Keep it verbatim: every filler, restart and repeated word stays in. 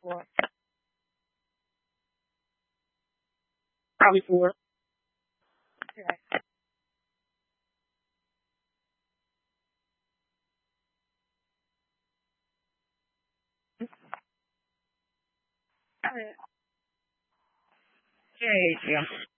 Four. Probably four. Okay. All right. Okay, yeah.